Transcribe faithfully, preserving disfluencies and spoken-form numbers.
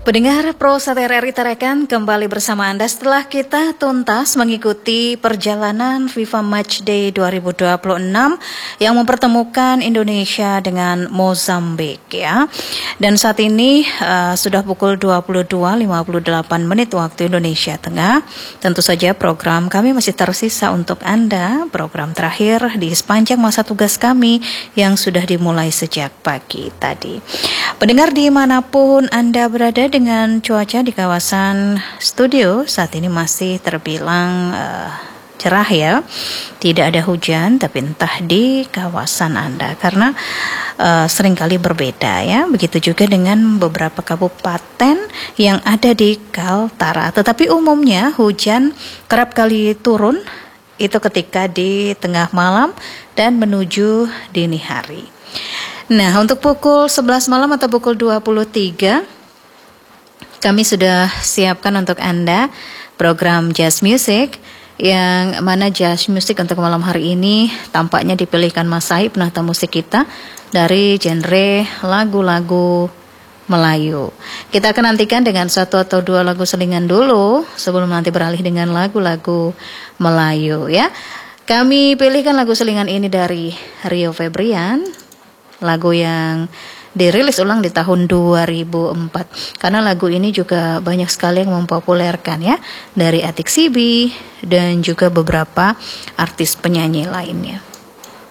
Pendengar Pro Sat R R I Tarakan kembali bersama Anda setelah kita tuntas mengikuti perjalanan FIFA Matchday dua ribu dua puluh enam yang mempertemukan Indonesia dengan Mozambik ya. Dan saat ini uh, sudah pukul dua puluh dua lewat lima puluh delapan menit waktu Indonesia Tengah. Tentu saja program kami masih tersisa untuk Anda, program terakhir di sepanjang masa tugas kami yang sudah dimulai sejak pagi tadi. Pendengar dimanapun Anda berada, dengan cuaca di kawasan studio saat ini masih terbilang uh, cerah ya, tidak ada hujan, tapi entah di kawasan Anda karena uh, seringkali berbeda ya. Begitu juga dengan beberapa kabupaten yang ada di Kaltara, tetapi umumnya hujan kerap kali turun itu ketika di tengah malam dan menuju dini hari. Nah, untuk pukul sebelas malam atau pukul dua puluh tiga kami sudah siapkan untuk Anda program Jazz Music, yang mana Jazz Music untuk malam hari ini tampaknya dipilihkan Mas Saib, penata musik kita, dari genre lagu-lagu Melayu. Kita akan nantikan dengan satu atau dua lagu selingan dulu sebelum nanti beralih dengan lagu-lagu Melayu ya. Kami pilihkan lagu selingan ini dari Rio Febrian, lagu yang dirilis ulang di tahun dua ribu empat. Karena lagu ini juga banyak sekali yang mempopulerkan ya, dari Atik Sibi dan juga beberapa artis penyanyi lainnya.